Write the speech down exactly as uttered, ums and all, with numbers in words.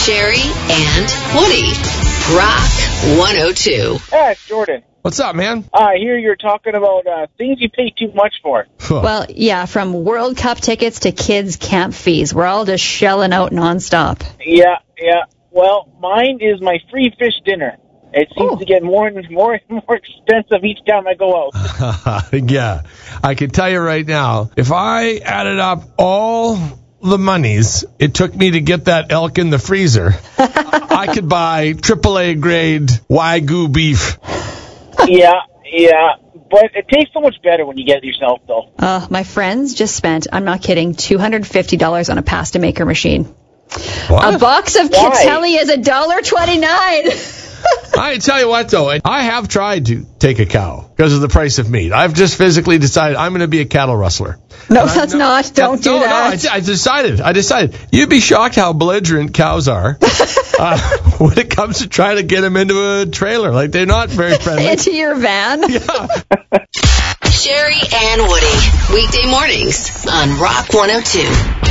Sherry and Woody. Rock one oh two. Hey, it's Jordan. What's up, man? I hear you're talking about uh, things you pay too much for. Well, yeah, from World Cup tickets to kids' camp fees. We're all just shelling out nonstop. Yeah, yeah. Well, mine is my free fish dinner. It seems Oh. to get more and more and more expensive each time I go out. Yeah, I can tell you right now, if I added up all the monies it took me to get that elk in the freezer, I could buy triple A grade Wagyu beef. Yeah, yeah. But it tastes so much better when you get it yourself, though. Uh, my friends just spent, I'm not kidding, two hundred fifty dollars on a pasta maker machine. What? A box of Why? Catelli is one dollar twenty-nine. I tell you what, though, I have tried to take a cow because of the price of meat. I've just physically decided I'm going to be a cattle rustler. No, And I- that's not. Don't do no, that. No, I, I decided. I decided. You'd be shocked how belligerent cows are uh, when it comes to trying to get them into a trailer. Like, they're not very friendly. Into your van. Yeah. Sherry and Woody. Weekday mornings on Rock one oh two.